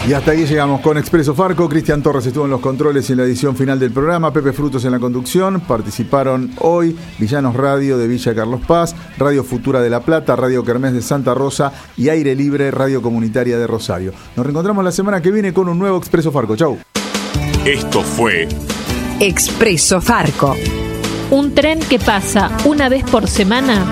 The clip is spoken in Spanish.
Y hasta ahí llegamos con Expreso Farco. Cristian Torres estuvo en los controles y en la edición final del programa. Pepe Frutos en la conducción. Participaron hoy Villanos Radio de Villa Carlos Paz, Radio Futura de La Plata, Radio Kermés de Santa Rosa y Aire Libre, Radio Comunitaria de Rosario. Nos reencontramos la semana que viene con un nuevo Expreso Farco. Chau. Esto fue Expreso Farco. Un tren que pasa una vez por semana